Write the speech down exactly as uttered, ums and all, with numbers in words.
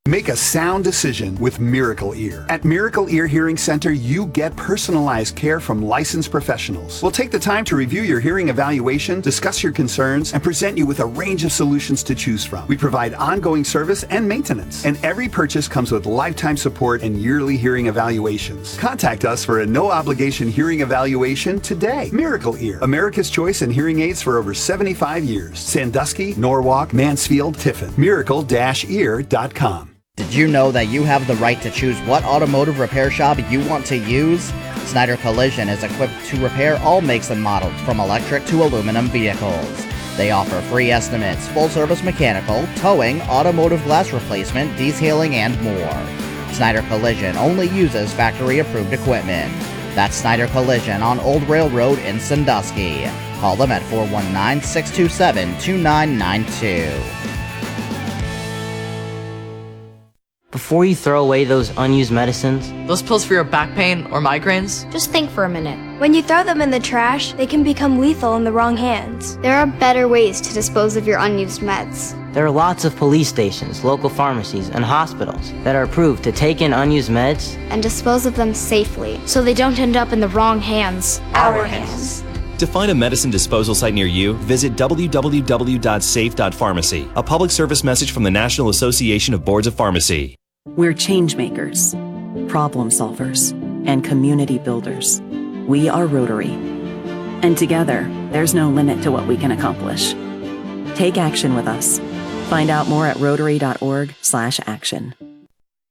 Make a sound decision with Miracle Ear. At Miracle Ear Hearing Center, you get personalized care from licensed professionals. We'll take the time to review your hearing evaluation, discuss your concerns, and present you with a range of solutions to choose from. We provide ongoing service and maintenance, and every purchase comes with lifetime support and yearly hearing evaluations. Contact us for a no-obligation hearing evaluation today. Miracle Ear, America's choice in hearing aids for over seventy-five years. Sandusky, Norwalk, Mansfield, Tiffin. miracle ear dot com. Did you know that you have the right to choose what automotive repair shop you want to use? Snyder Collision is equipped to repair all makes and models from electric to aluminum vehicles. They offer free estimates, full-service mechanical, towing, automotive glass replacement, detailing, and more. Snyder Collision only uses factory-approved equipment. That's Snyder Collision on Old Railroad in Sandusky. Call them at four one nine, six two seven, two nine nine two. Before you throw away those unused medicines, those pills for your back pain or migraines, just think for a minute. When you throw them in the trash, they can become lethal in the wrong hands. There are better ways to dispose of your unused meds. There are lots of police stations, local pharmacies, and hospitals that are approved to take in unused meds and dispose of them safely, so they don't end up in the wrong hands. Our hands. To find a medicine disposal site near you, visit w w w dot safe dot pharmacy, a public service message from the National Association of Boards of Pharmacy. We're change makers, problem solvers, and community builders. We are Rotary. And together, there's no limit to what we can accomplish. Take action with us. Find out more at rotary dot org slash action.